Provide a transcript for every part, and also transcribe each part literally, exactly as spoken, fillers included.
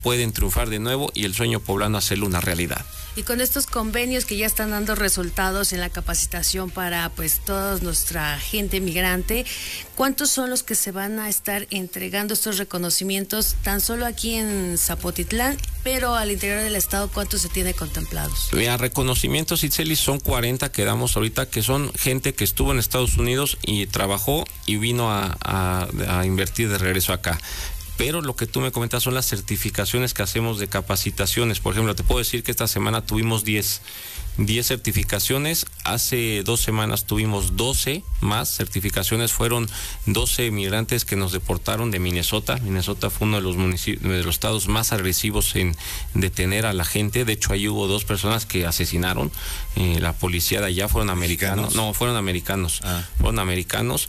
pueden triunfar de nuevo y el sueño poblano hacerlo una realidad. Y con estos convenios que ya están dando resultados en la capacitación para pues toda nuestra gente migrante, ¿cuántos son los que se van a estar entregando estos reconocimientos tan solo aquí en Zapotitlán, pero al interior del estado cuántos se tiene contemplados? Mira, reconocimientos, Itzel, son cuarenta que damos ahorita, que son gente que estuvo en Estados Unidos y trabajó y vino a, a, a invertir de regreso acá. Pero lo que tú me comentas son las certificaciones que hacemos de capacitaciones. Por ejemplo, te puedo decir que esta semana tuvimos diez certificaciones. Hace dos semanas tuvimos doce más certificaciones. Fueron doce migrantes que nos deportaron de Minnesota. Minnesota fue uno de los municipios, de los estados más agresivos en detener a la gente. De hecho, ahí hubo dos personas que asesinaron. Eh, la policía de allá fueron americanos. ¿Mexicanos? No, fueron americanos. Ah. Fueron americanos.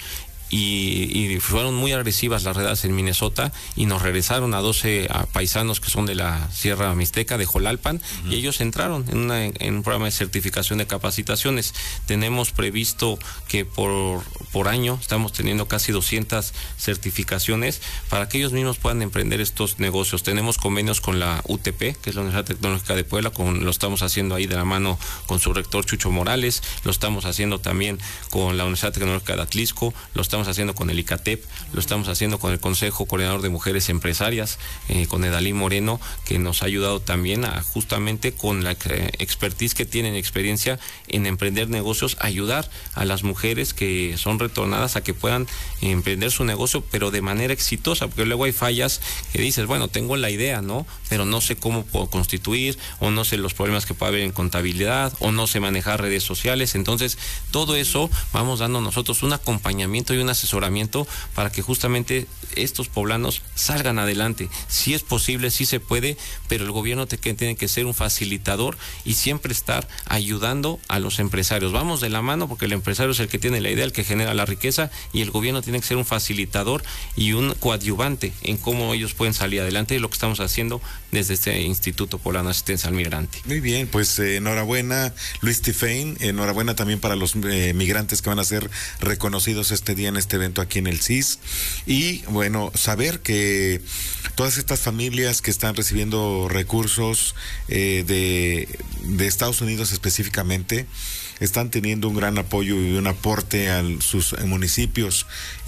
Y, y fueron muy agresivas las redadas en Minnesota y nos regresaron a doce a paisanos que son de la Sierra Mixteca, de Jolalpan, uh-huh. y ellos entraron en, una, en un programa de certificación de capacitaciones. Tenemos previsto que por, por año estamos teniendo casi doscientas certificaciones para que ellos mismos puedan emprender estos negocios. Tenemos convenios con la U T P, que es la Universidad Tecnológica de Puebla, con, lo estamos haciendo ahí de la mano con su rector Chucho Morales, lo estamos haciendo también con la Universidad Tecnológica de Atlisco, lo estamos haciendo con el ICATEP, lo estamos haciendo con el Consejo Coordinador de Mujeres Empresarias, eh, con Edalí Moreno, que nos ha ayudado también a justamente con la expertise que tienen, experiencia en emprender negocios, ayudar a las mujeres que son retornadas a que puedan emprender su negocio, pero de manera exitosa, porque luego hay fallas que dices, bueno, tengo la idea, ¿no? Pero no sé cómo puedo constituir, o no sé los problemas que puede haber en contabilidad, o no sé manejar redes sociales. Entonces, todo eso vamos dando nosotros un acompañamiento y un asesoramiento para que justamente estos poblanos salgan adelante. Sí es posible, sí se puede, pero el gobierno te, que tiene que ser un facilitador y siempre estar ayudando a los empresarios. Vamos de la mano porque el empresario es el que tiene la idea, el que genera la riqueza, y el gobierno tiene que ser un facilitador y un coadyuvante en cómo ellos pueden salir adelante, y lo que estamos haciendo desde este Instituto Poblano de Asistencia al Migrante. Muy bien, pues eh, enhorabuena Luis Tifain, enhorabuena también para los eh, migrantes que van a ser reconocidos este día en este evento aquí en el C I S, y bueno, saber que todas estas familias que están recibiendo recursos eh, de, de Estados Unidos específicamente están teniendo un gran apoyo y un aporte a sus municipios,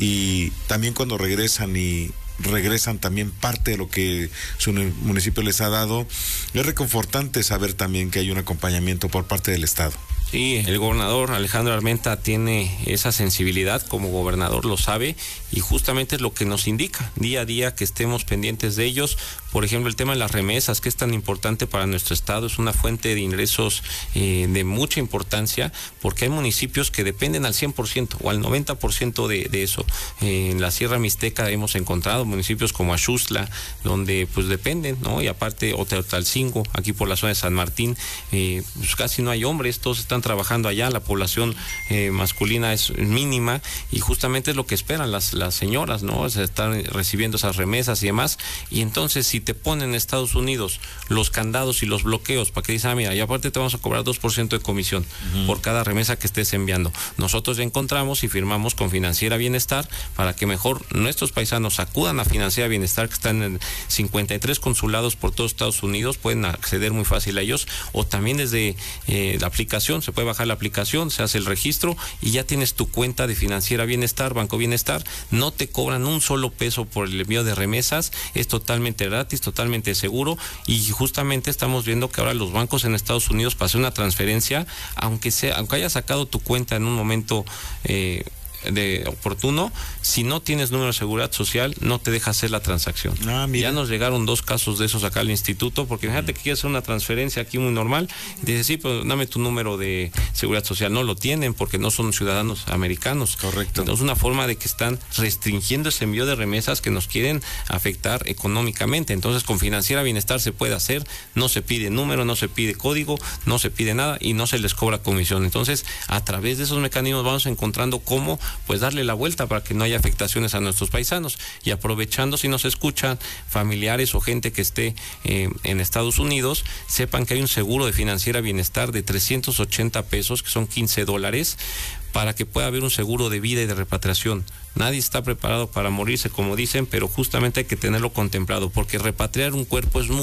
y también cuando regresan y regresan también parte de lo que su municipio les ha dado, es reconfortante saber también que hay un acompañamiento por parte del Estado. Sí, el gobernador Alejandro Armenta tiene esa sensibilidad, como gobernador lo sabe, y justamente es lo que nos indica día a día que estemos pendientes de ellos. Por ejemplo, el tema de las remesas, que es tan importante para nuestro estado, es una fuente de ingresos eh, de mucha importancia, porque hay municipios que dependen al cien por ciento o al noventa por ciento de, de eso. Eh, en la Sierra Mixteca hemos encontrado municipios como Axusla, donde pues dependen, ¿no? Y aparte Oteotalcingo, aquí por la zona de San Martín, eh, pues casi no hay hombres, todos están trabajando allá, la población eh, masculina es mínima, y justamente es lo que esperan las, las señoras, ¿no? O sea, están recibiendo esas remesas y demás, y entonces si te ponen en Estados Unidos los candados y los bloqueos para que dicen, ah, mira, y aparte te vamos a cobrar dos por ciento de comisión uh-huh. por cada remesa que estés enviando. Nosotros ya encontramos y firmamos con Financiera Bienestar para que mejor nuestros paisanos acudan a Financiera Bienestar, que están en cincuenta y tres consulados por todo Estados Unidos, pueden acceder muy fácil a ellos, o también desde eh, la aplicación, se puede bajar la aplicación, se hace el registro y ya tienes tu cuenta de Financiera Bienestar, Banco Bienestar, no te cobran un solo peso por el envío de remesas, es totalmente gratis, totalmente seguro, y justamente estamos viendo que ahora los bancos en Estados Unidos, para hacer una transferencia, aunque sea, aunque hayas sacado tu cuenta en un momento eh, de oportuno, si no tienes número de seguridad social, no te deja hacer la transacción. Ah, ya nos llegaron dos casos de esos acá al instituto, porque fíjate que quieres hacer una transferencia aquí muy normal, y dices, sí, pero dame tu número de seguridad social. No lo tienen porque no son ciudadanos americanos. Correcto. Entonces, una forma de que están restringiendo ese envío de remesas que nos quieren afectar económicamente. Entonces, con Financiera Bienestar se puede hacer, no se pide número, no se pide código, no se pide nada y no se les cobra comisión. Entonces, a través de esos mecanismos vamos encontrando cómo pues darle la vuelta para que no haya afectaciones a nuestros paisanos. Y aprovechando, si nos escuchan familiares o gente que esté eh, en Estados Unidos, sepan que hay un seguro de Financiera Bienestar de trescientos ochenta pesos, que son quince dólares, para que pueda haber un seguro de vida y de repatriación. Nadie está preparado para morirse, como dicen, pero justamente hay que tenerlo contemplado, porque repatriar un cuerpo es muy